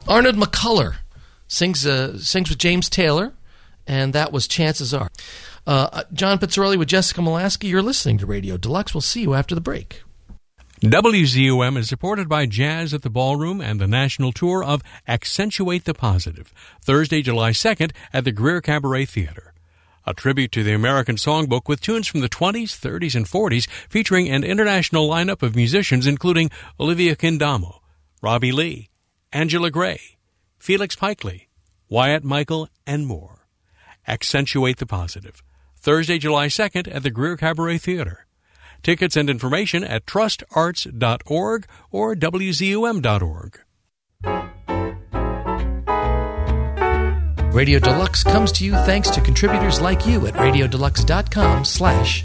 Arnold McCuller sings with James Taylor, and that was Chances Are. John Pizzarelli with Jessica Molaski. You're listening to Radio Deluxe. We'll see you after the break. WZUM is supported by Jazz at the Ballroom and the national tour of Accentuate the Positive, Thursday, July 2nd at the Greer Cabaret Theater. A tribute to the American Songbook with tunes from the 20s, 30s, and 40s, featuring an international lineup of musicians including Olivia Kindamo, Robbie Lee, Angela Gray, Felix Pikely, Wyatt Michael, and more. Accentuate the Positive, Thursday, July 2nd at the Greer Cabaret Theater. Tickets and information at trustarts.org or wzum.org. Radio Deluxe comes to you thanks to contributors like you at radiodeluxe.com/